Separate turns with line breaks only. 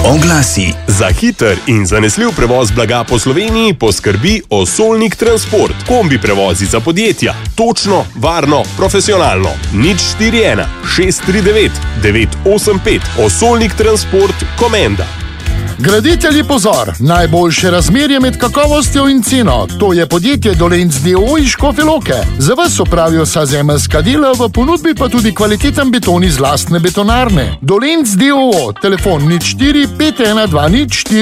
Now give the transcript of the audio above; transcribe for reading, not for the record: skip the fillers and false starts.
Oglasi.
Za hiter in zanesljiv prevoz blaga po Sloveniji poskrbi Osolnik Transport. Kombi prevozi za podjetja. Točno, varno, profesionalno. 041 639 985. Osolnik Transport, Komenda.
Graditelji pozor, najboljše razmerje med kakovostjo in ceno. To je podjetje Dolenc d.o.o. iz Škofje Loke. Za vas opravijo vsa zemeljska dela, v ponudbi pa tudi kvaliteten beton iz lastne betonarne. Dolenc d.o.o. Telefon 04 5120 4